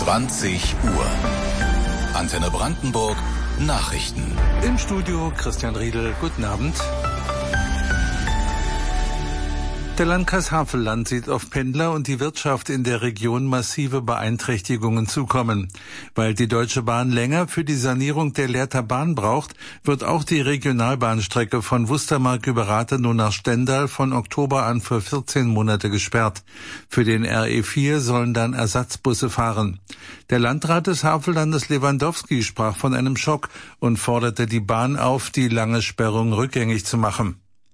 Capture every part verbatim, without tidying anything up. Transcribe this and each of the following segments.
zwanzig Uhr. Antenne Brandenburg Nachrichten. Im Studio Christian Riedel. Guten Abend. Der Landkreis Havelland sieht auf Pendler und die Wirtschaft in der Region massive Beeinträchtigungen zukommen. Weil die Deutsche Bahn länger für die Sanierung der Lehrter Bahn braucht, wird auch die Regionalbahnstrecke von Wustermark über Rathenow nach Stendal von Oktober an für vierzehn Monate gesperrt. Für den R E vier sollen dann Ersatzbusse fahren. Der Landrat des Havellandes Lewandowski sprach von einem Schock und forderte die Bahn auf, die lange Sperrung rückgängig zu machen.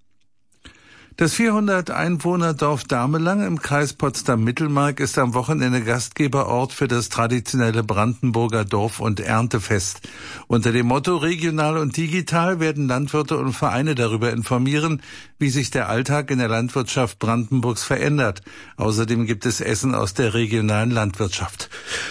Das vierhundert Einwohner-Dorf Damelang im Kreis Potsdam-Mittelmark ist am Wochenende Gastgeberort für das traditionelle Brandenburger Dorf- und Erntefest. Unter dem Motto Regional und Digital werden Landwirte und Vereine darüber informieren, wie sich der Alltag in der Landwirtschaft Brandenburgs verändert. Außerdem gibt es Essen aus der regionalen Landwirtschaft.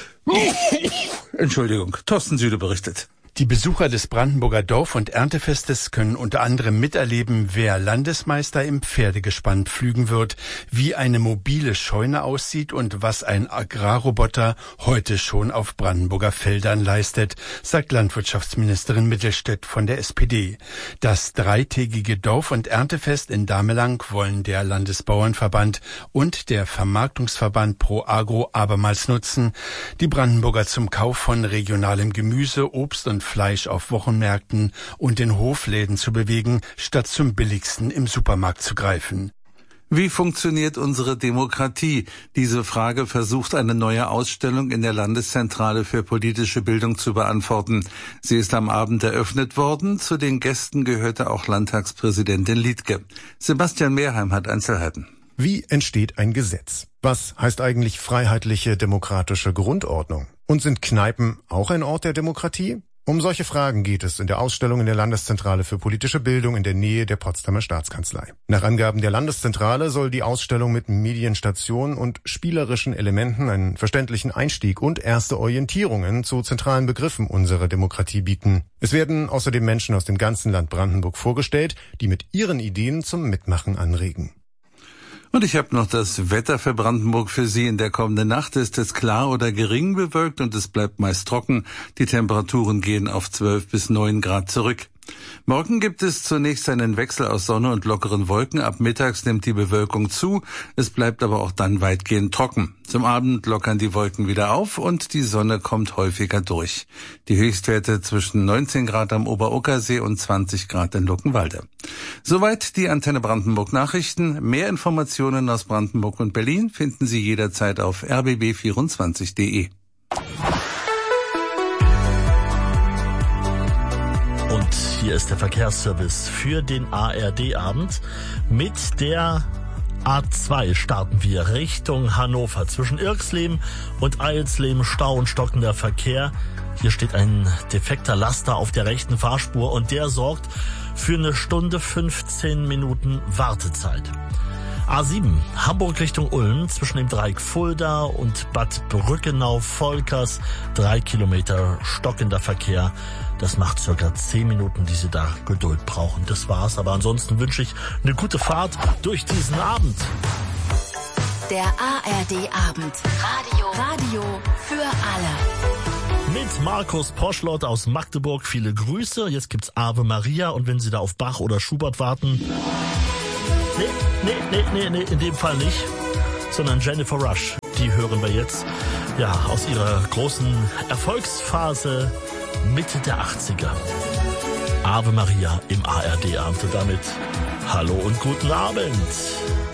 Entschuldigung, Thorsten Süde berichtet. Die Besucher des Brandenburger Dorf- und Erntefestes können unter anderem miterleben, wer Landesmeister im Pferdegespann pflügen wird, wie eine mobile Scheune aussieht und was ein Agrarroboter heute schon auf Brandenburger Feldern leistet, sagt Landwirtschaftsministerin Mittelstädt von der S P D. Das dreitägige Dorf- und Erntefest in Damelang wollen der Landesbauernverband und der Vermarktungsverband Pro Agro abermals nutzen, die Brandenburger zum Kauf von regionalem Gemüse, Obst und Fleisch auf Wochenmärkten und in Hofläden zu bewegen, statt zum billigsten im Supermarkt zu greifen. Wie funktioniert unsere Demokratie? Diese Frage versucht eine neue Ausstellung in der Landeszentrale für politische Bildung zu beantworten. Sie ist am Abend eröffnet worden. Zu den Gästen gehörte auch Landtagspräsidentin Liedtke. Sebastian Mehrheim hat Einzelheiten. Wie entsteht ein Gesetz? Was heißt eigentlich freiheitliche demokratische Grundordnung? Und sind Kneipen auch ein Ort der Demokratie? Um solche Fragen geht es in der Ausstellung in der Landeszentrale für politische Bildung in der Nähe der Potsdamer Staatskanzlei. Nach Angaben der Landeszentrale soll die Ausstellung mit Medienstationen und spielerischen Elementen einen verständlichen Einstieg und erste Orientierungen zu zentralen Begriffen unserer Demokratie bieten. Es werden außerdem Menschen aus dem ganzen Land Brandenburg vorgestellt, die mit ihren Ideen zum Mitmachen anregen. Und ich habe noch das Wetter für Brandenburg für Sie. In der kommenden Nacht ist es klar oder gering bewölkt und es bleibt meist trocken. Die Temperaturen gehen auf zwölf bis neun Grad zurück. Morgen gibt es zunächst einen Wechsel aus Sonne und lockeren Wolken. Ab mittags nimmt die Bewölkung zu. Es bleibt aber auch dann weitgehend trocken. Zum Abend lockern die Wolken wieder auf und die Sonne kommt häufiger durch. Die Höchstwerte zwischen neunzehn Grad am Ober-Okersee und zwanzig Grad in Luckenwalde. Soweit die Antenne Brandenburg Nachrichten. Mehr Informationen aus Brandenburg und Berlin finden Sie jederzeit auf r b b vierundzwanzig punkt d e. Und hier ist der Verkehrsservice für den A R D-Abend. Mit der A zwei starten wir Richtung Hannover. Zwischen Irxleben und Eilsleben Stau und stockender Verkehr. Hier steht ein defekter Laster auf der rechten Fahrspur und der sorgt für eine Stunde fünfzehn Minuten Wartezeit. A sieben, Hamburg Richtung Ulm, zwischen dem Dreieck Fulda und Bad Brückenau-Volkers, drei Kilometer stockender Verkehr. Das macht circa zehn Minuten, die Sie da Geduld brauchen. Das war's, aber ansonsten wünsche ich eine gute Fahrt durch diesen Abend. Der A R D-Abend. Radio. Radio für alle. Mit Markus Poschlott aus Magdeburg, viele Grüße. Jetzt gibt's Ave Maria und wenn Sie da auf Bach oder Schubert warten... Nee, nee, nee, nee, nee, in dem Fall nicht, sondern Jennifer Rush. Die hören wir jetzt, ja, aus ihrer großen Erfolgsphase Mitte der achtziger. Ave Maria im A R D-Abend und damit hallo und guten Abend.